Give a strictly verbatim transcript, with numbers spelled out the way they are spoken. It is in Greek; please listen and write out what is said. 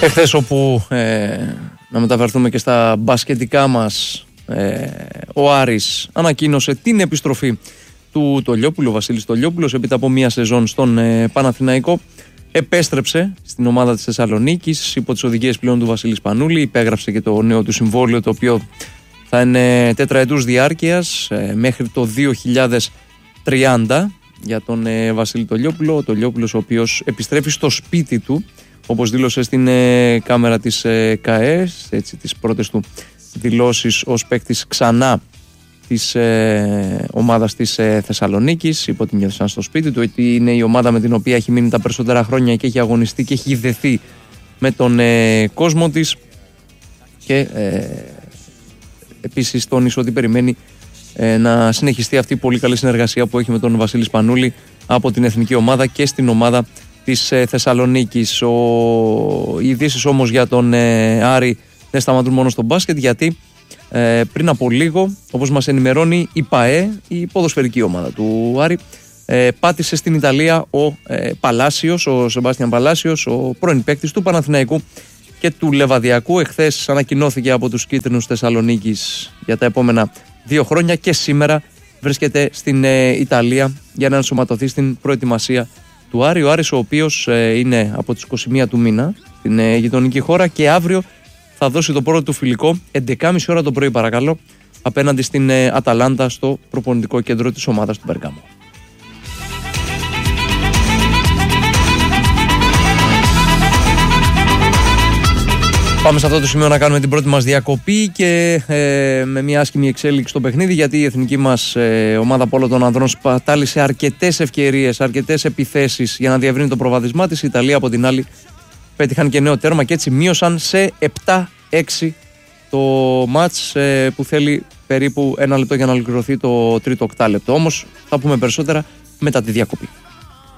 Εχθές όπου ε, να μεταφερθούμε και στα μπασκετικά μας, ε, ο Άρης ανακοίνωσε την επιστροφή του Τολιόπουλου, ο Βασίλης Τολιόπουλος, έπειτα από μία σεζόν στον ε, Παναθηναϊκό. Επέστρεψε στην ομάδα της Θεσσαλονίκης υπό τις οδηγίες πλέον του Βασίλη Σπανούλη, υπέγραψε και το νέο του συμβόλαιο, το οποίο θα είναι τετραετούς διάρκειας ε, μέχρι το δύο χιλιάδες τριάντα για τον ε, Βασίλη Τολιόπουλο. Ο Τολιόπουλος, ο οποίος επιστρέφει στο σπίτι του, όπως δήλωσε στην ε, κάμερα της ε, ΚΑΕΣ, έτσι, τις πρώτες του δηλώσεις ως παίκτης ξανά της ε, ομάδας της ε, Θεσσαλονίκης. Είπε ότι νιώθει σαν στο σπίτι του, ότι είναι η ομάδα με την οποία έχει μείνει τα περισσότερα χρόνια και έχει αγωνιστεί και έχει δεθεί με τον ε, κόσμο της, και ε, επίσης τόνισε ότι περιμένει ε, να συνεχιστεί αυτή η πολύ καλή συνεργασία που έχει με τον Βασίλη Σπανούλη από την εθνική ομάδα και στην ομάδα της ε, Θεσσαλονίκης. Ο... Οι ειδήσεις όμως για τον ε, Άρη δεν σταματούν μόνο στο μπάσκετ, γιατί ε, πριν από λίγο, όπως μας ενημερώνει η ΠΑΕ, η ποδοσφαιρική ομάδα του Άρη, ε, πάτησε στην Ιταλία ο ε, Παλάσιος, ο Σεμπάστιαν Παλάσιος, ο πρώην παίκτης του Παναθηναϊκού και του Λεβαδιακού. Εχθές ανακοινώθηκε από τους κίτρινους Θεσσαλονίκης για τα επόμενα δύο χρόνια και σήμερα βρίσκεται στην ε, Ιταλία για να ενσωματωθεί στην προετοιμασία του Άρη. Ο Άρης, ο οποίος ε, είναι από τις είκοσι μία του μήνα στην ε, γειτονική χώρα, και αύριο θα δώσει το πρώτο του φιλικό έντεκα και μισή ώρα το πρωί, παρακαλώ, απέναντι στην ε, Αταλάντα, στο προπονητικό κέντρο της ομάδας του Μπεργάμο. Πάμε σε αυτό το σημείο να κάνουμε την πρώτη μας διακοπή και ε, με μια άσχημη εξέλιξη στο παιχνίδι, γιατί η εθνική μας ε, ομάδα από όλο των ανδρών σπατάλησε αρκετές ευκαιρίες, αρκετές επιθέσεις για να διευρύνει το προβάδισμά της. Η Ιταλία από την άλλη πέτυχαν και νέο τέρμα και έτσι μείωσαν σε επτά έξι το μάτς, ε, που θέλει περίπου ένα λεπτό για να ολοκληρωθεί το τρίτο οκτάλεπτο. Όμως θα πούμε περισσότερα μετά τη διακοπή.